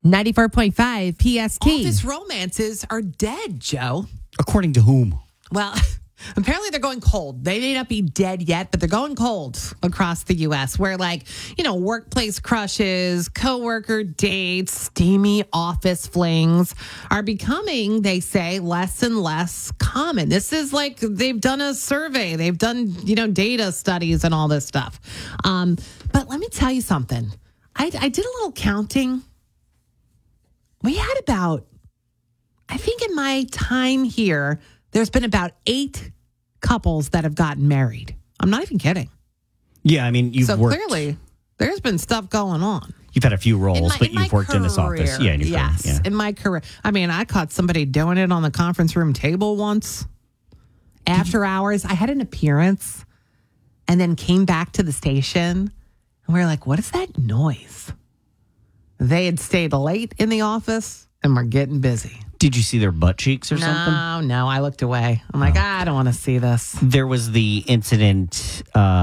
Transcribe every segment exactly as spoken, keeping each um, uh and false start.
ninety-four point five P S K. All these romances are dead, Joe. According to whom? Well, apparently they're going cold. They may not be dead yet, but they're going cold across the U S where, like, you know, workplace crushes, coworker dates, steamy office flings are becoming, they say, less and less common. This is like they've done a survey. They've done, you know, data studies and all this stuff. Um, but let me tell you something. I, I did a little counting. We had about, I think in my time here, there's been about eight couples that have gotten married. I'm not even kidding. Yeah, I mean, you've so worked. clearly, there's been stuff going on. You've had a few roles, In my- but in my you've worked in this office. career, Yeah, in your yes, career. Yeah. in my career. I mean, I caught somebody doing it on the conference room table once. After hours, I had an appearance and then came back to the station. And we were like, what is that noise? They had stayed late in the office and were getting busy. Did you see their butt cheeks or no, something? No, no. I looked away. I'm like, I don't want to see this. There was the incident.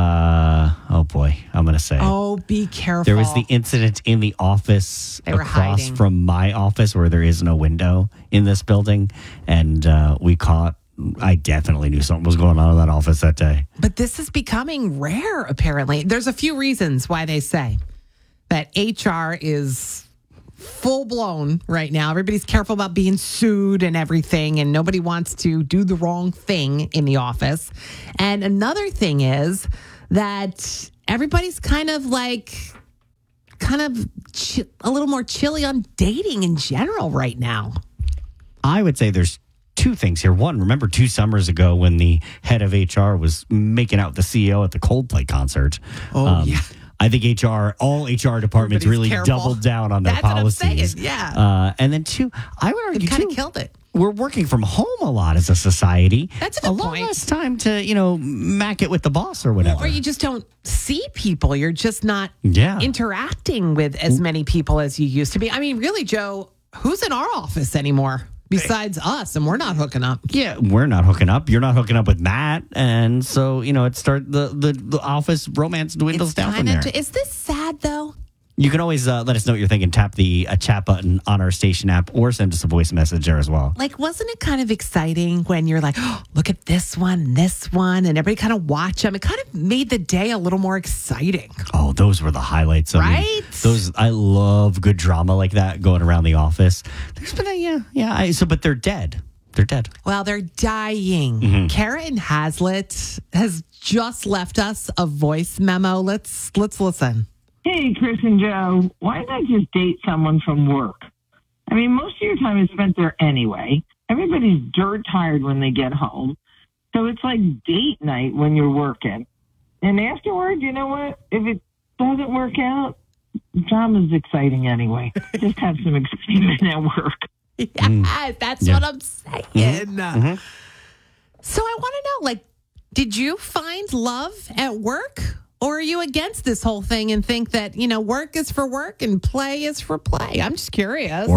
Uh, oh boy, I'm going to say. it. Oh, be careful. There was the incident in the office They were across hiding. from my office where there is no window in this building. And uh, we caught, I definitely knew something was going on in that office that day. But this is becoming rare, apparently. There's a few reasons why they say that H R is full blown right now. Everybody's careful about being sued and everything, and nobody wants to do the wrong thing in the office. And another thing is that everybody's kind of like, kind of chi- a little more chilly on dating in general right now. I would say there's two things here. One, remember two summers ago when the head of H R was making out with the C E O at the Coldplay concert? Oh, yeah. I think H R, all H R departments Everybody's really careful. doubled down on their That's what I'm policies. saying, yeah. Uh, and then two, I would argue It kind too, of killed it. we're working from home a lot as a society. That's a good a lot point. less time to, you know, mac it with the boss or whatever. Or you just don't see people. You're just not Yeah. interacting with as many people as you used to be. I mean, really, Joe, who's in our office anymore besides us? And we're not hooking up. Yeah, we're not hooking up. You're not hooking up with Matt, and so you know it start the the, the office romance dwindles It's down from kinda there. t- is this sad, though? You can always uh, let us know what you're thinking. Tap the uh, chat button on our station app, or send us a voice message there as well. Like, wasn't it kind of exciting when you're like, oh, look at this one, this one, and everybody kind of watch them? It kind of made the day a little more exciting. Oh, those were the highlights. I mean, Right? those I love good drama like that going around the office. There's been a yeah, yeah. I, so, but they're dead. They're dead. Well, they're dying. Mm-hmm. Kara in Hazlitt has just left us a voice memo. Let's let's listen. Hey, Chris and Joe, why not just date someone from work? I mean, most of your time is spent there anyway. Everybody's dirt tired when they get home. So it's like date night when you're working. And afterward, you know what? If it doesn't work out, drama's exciting anyway. Just have some excitement at work. Yeah, that's Yeah. what I'm saying. Mm-hmm. So I want to know, like, did you find love at work? Or are you against this whole thing and think that, you know, work is for work and play is for play? I'm just curious.